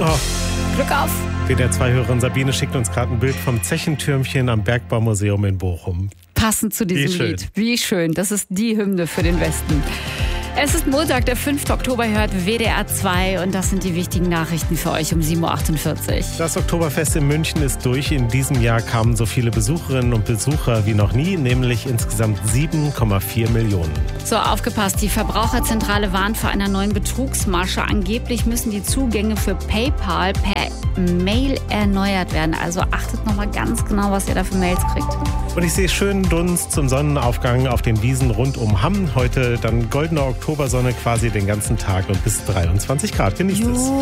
Oh. Glück auf! WDR2-Hörerin Sabine schickt uns gerade ein Bild vom Zechentürmchen am Bergbaumuseum in Bochum. Passend zu diesem Lied. Wie schön. Das ist die Hymne für den Westen. Es ist Montag, der 5. Oktober, hört WDR 2 und das sind die wichtigen Nachrichten für euch um 7.48 Uhr. Das Oktoberfest in München ist durch. In diesem Jahr kamen so viele Besucherinnen und Besucher wie noch nie, nämlich insgesamt 7,4 Millionen. So, aufgepasst, die Verbraucherzentrale warnt vor einer neuen Betrugsmasche. Angeblich müssen die Zugänge für PayPal per Mail erneuert werden. Also achtet nochmal ganz genau, was ihr da für Mails kriegt. Und ich sehe schönen Dunst zum Sonnenaufgang auf den Wiesen rund um Hamm. Heute dann goldene Oktobersonne quasi den ganzen Tag und bis 23 Grad. Genießt es.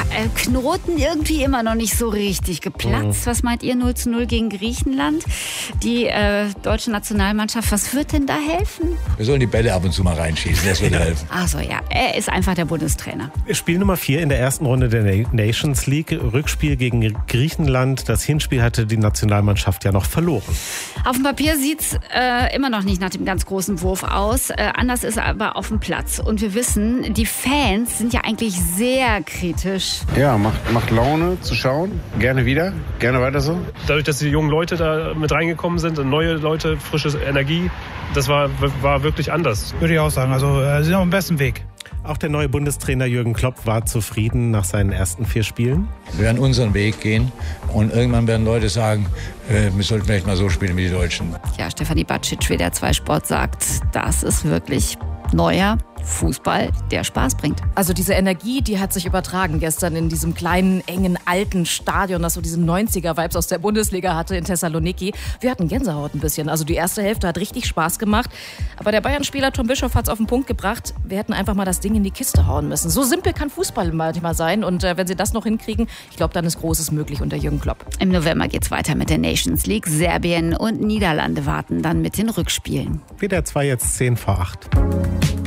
Knoten irgendwie immer noch nicht so richtig geplatzt. Was meint ihr? 0:0 gegen Griechenland. Die deutsche Nationalmannschaft, was wird denn da helfen? Wir sollen die Bälle ab und zu mal reinschießen, das würde helfen. Ach so, ja, er ist einfach der Bundestrainer. Spiel Nummer 4 in der ersten Runde der Nations League. Rückspiel gegen Griechenland. Das Hinspiel hatte die Nationalmannschaft ja noch verloren. Auf dem Papier sieht's immer noch nicht nach dem ganz großen Wurf aus. Anders ist er aber auf dem Platz. Und wir wissen, die Fans sind ja eigentlich sehr kritisch. Ja, macht Laune zu schauen. Gerne wieder, gerne weiter so. Dadurch, dass die jungen Leute da mit reingekommen sind und neue Leute, frische Energie, das war wirklich anders. Würde ich auch sagen. Also sie sind auf dem besten Weg. Auch der neue Bundestrainer Jürgen Klopp war zufrieden nach seinen ersten 4 Spielen. Wir werden unseren Weg gehen und irgendwann werden Leute sagen, wir sollten vielleicht mal so spielen wie die Deutschen. Ja, Stefanie Bacic, WDR 2 Sport, sagt, das ist wirklich neuer Fußball, der Spaß bringt. Also diese Energie, die hat sich übertragen gestern in diesem kleinen, engen, alten Stadion, das so diese 90er-Vibes aus der Bundesliga hatte in Thessaloniki. Wir hatten Gänsehaut ein bisschen. Also die erste Hälfte hat richtig Spaß gemacht. Aber der Bayern-Spieler Tom Bischoff hat es auf den Punkt gebracht. Wir hätten einfach mal das Ding in die Kiste hauen müssen. So simpel kann Fußball manchmal sein. Und wenn sie das noch hinkriegen, ich glaube, dann ist Großes möglich unter Jürgen Klopp. Im November geht's weiter mit der Nations League. Serbien und Niederlande warten dann mit den Rückspielen. WDR 2 jetzt 7:50.